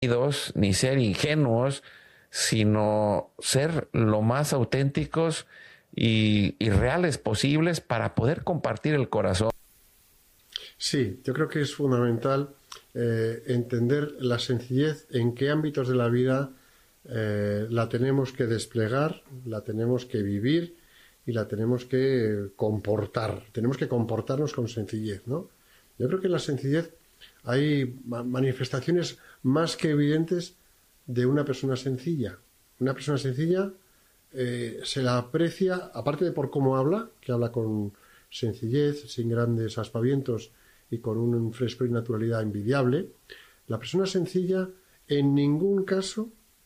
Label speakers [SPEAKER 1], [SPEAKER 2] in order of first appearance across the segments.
[SPEAKER 1] ni ser ingenuos, sino ser lo más auténticos y reales posibles para poder compartir el corazón.
[SPEAKER 2] Sí, yo creo que es fundamental entender la sencillez, en qué ámbitos de la vida la tenemos que desplegar, la tenemos que vivir y la tenemos que comportar. Tenemos que comportarnos con sencillez, ¿no? Yo creo que en la sencillez hay manifestaciones más que evidentes de una persona sencilla. Una persona sencilla se la aprecia, aparte de por cómo habla, que habla con sencillez, sin grandes aspavientos y con un fresco y naturalidad envidiable. La persona sencilla en ningún caso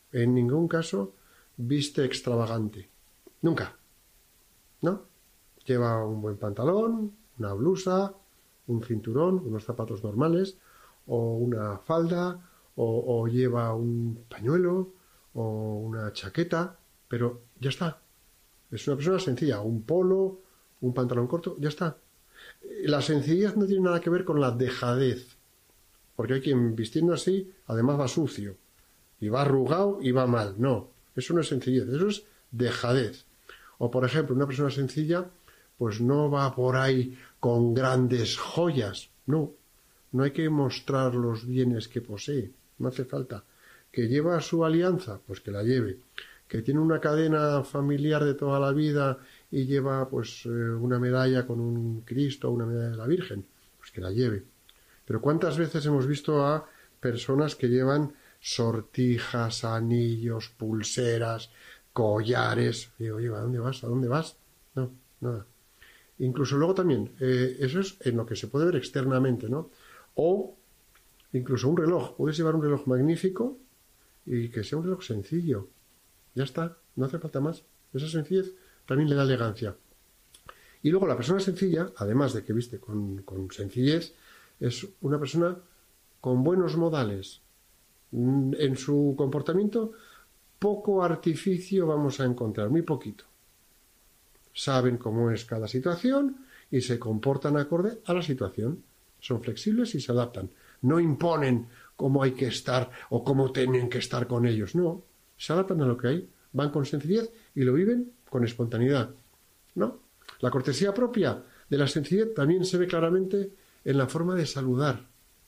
[SPEAKER 2] viste extravagante. Nunca. ¿No? Lleva un buen pantalón, una blusa, un cinturón, unos zapatos normales, o una falda, o lleva un pañuelo, o una chaqueta, pero ya está. Es una persona sencilla, un polo, un pantalón corto, ya está. La sencillez no tiene nada que ver con la dejadez, porque hay quien vistiendo así, además va sucio, y va arrugado y va mal. No, eso no es sencillez, eso es dejadez. O, por ejemplo, una persona sencilla, pues no va por ahí con grandes joyas. No, no hay que mostrar los bienes que posee, no hace falta. ¿Que lleva su alianza? Pues que la lleve. ¿Que tiene una cadena familiar de toda la vida y lleva pues una medalla con un Cristo o una medalla de la Virgen? Pues que la lleve. Pero ¿cuántas veces hemos visto a personas que llevan sortijas, anillos, pulseras, collares? Digo, oye, ¿a dónde vas? ¿A dónde vas? No, nada. Incluso luego también, eso es en lo que se puede ver externamente, ¿no? O incluso un reloj. Puedes llevar un reloj magnífico y que sea un reloj sencillo. Ya está, no hace falta más. Esa sencillez también le da elegancia. Y luego la persona sencilla, además de que viste con sencillez, es una persona con buenos modales. En su comportamiento, poco artificio vamos a encontrar, muy poquito. Saben cómo es cada situación y se comportan acorde a la situación. Son flexibles y se adaptan. No imponen cómo hay que estar o cómo tienen que estar con ellos. No, se adaptan a lo que hay, van con sencillez y lo viven con espontaneidad. ¿No? La cortesía propia de la sencillez también se ve claramente en la forma de saludar.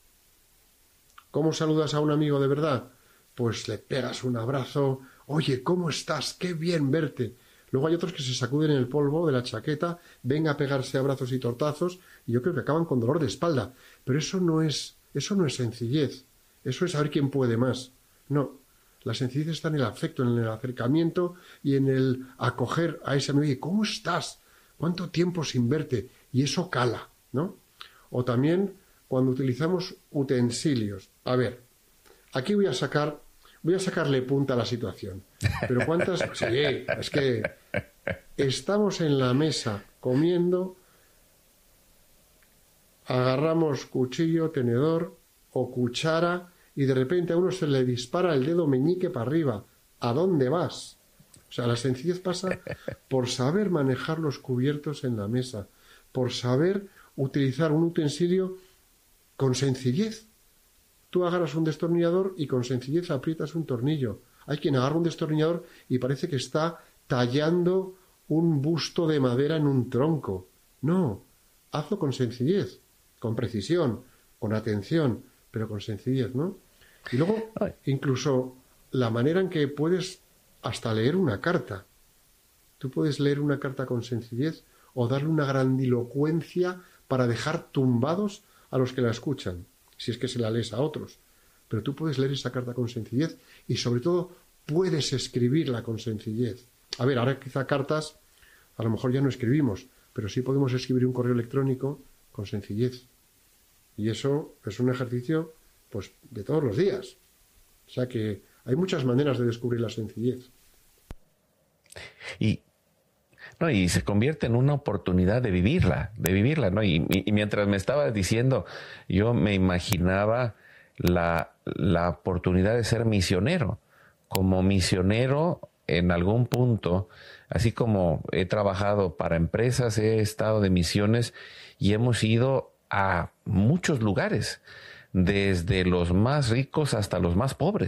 [SPEAKER 2] ¿Cómo saludas a un amigo de verdad? Pues le pegas un abrazo. Oye, ¿cómo estás? ¡Qué bien verte! Luego hay otros que se sacuden el polvo de la chaqueta, venga a pegarse abrazos y tortazos, y yo creo que acaban con dolor de espalda. Pero eso no es sencillez. Eso es saber quién puede más. No. La sencillez está en el afecto, en el acercamiento y en el acoger a ese amigo. Oye, ¿cómo estás? ¿Cuánto tiempo sin verte? Y eso cala, ¿no? O también cuando utilizamos utensilios. A ver, aquí voy a sacarle punta a la situación. Pero ¿cuántas? Sí, es que estamos en la mesa comiendo, agarramos cuchillo, tenedor o cuchara y de repente a uno se le dispara el dedo meñique para arriba. ¿A dónde vas? O sea, la sencillez pasa por saber manejar los cubiertos en la mesa, por saber utilizar un utensilio con sencillez. Tú agarras un destornillador y con sencillez aprietas un tornillo. Hay quien agarra un destornillador y parece que está tallando un busto de madera en un tronco. No, hazlo con sencillez, con precisión, con atención, pero con sencillez, ¿no? Y luego, incluso la manera en que puedes hasta leer una carta. Tú puedes leer una carta con sencillez o darle una grandilocuencia para dejar tumbados a los que la escuchan, si es que se la lees a otros. Pero tú puedes leer esa carta con sencillez y sobre todo puedes escribirla con sencillez. A ver, ahora quizá cartas a lo mejor ya no escribimos, pero sí podemos escribir un correo electrónico con sencillez. Y eso es un ejercicio pues de todos los días. O sea que hay muchas maneras de descubrir la sencillez.
[SPEAKER 1] Y se convierte en una oportunidad de vivirla, ¿no? Y mientras me estabas diciendo, yo me imaginaba la oportunidad de ser misionero. Como misionero, en algún punto, así como he trabajado para empresas, he estado de misiones y hemos ido a muchos lugares. desde los más ricos hasta los más pobres.